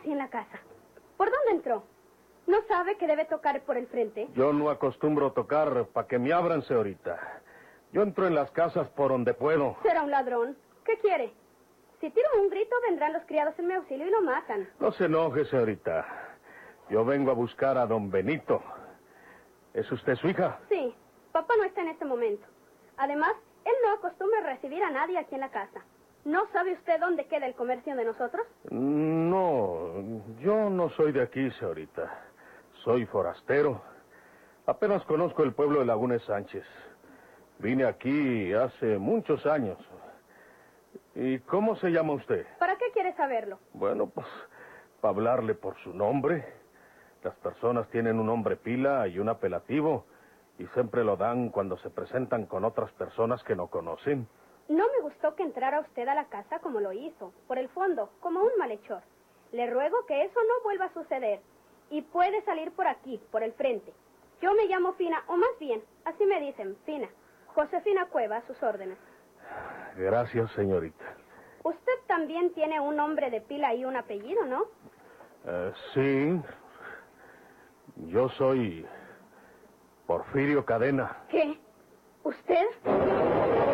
así en la casa? ¿Por dónde entró? ¿No sabe que debe tocar por el frente? Yo no acostumbro tocar para que me abran, señorita. Yo entro en las casas por donde puedo. Será un ladrón. ¿Qué quiere? Si tiro un grito, vendrán los criados en mi auxilio y lo matan. No se enoje, señorita. Yo vengo a buscar a don Benito. ¿Es usted su hija? Sí. Papá no está en este momento. Además, él no acostumbra a recibir a nadie aquí en la casa. ¿No sabe usted dónde queda el comercio de nosotros? No, yo no soy de aquí, señorita. Soy forastero. Apenas conozco el pueblo de Lagunes Sánchez. Vine aquí hace muchos años. ¿Y cómo se llama usted? ¿Para qué quiere saberlo? Bueno, pues, para hablarle por su nombre. Las personas tienen un nombre pila y un apelativo, y siempre lo dan cuando se presentan con otras personas que no conocen. No me gustó que entrara usted a la casa como lo hizo, por el fondo, como un malhechor. Le ruego que eso no vuelva a suceder, y puede salir por aquí, por el frente. Yo me llamo Fina, o más bien, así me dicen, Fina. Josefina Cueva, a sus órdenes. Gracias, señorita. Usted también tiene un nombre de pila y un apellido, ¿no? Sí. Yo soy Porfirio Cadena. ¿Qué? ¿Usted?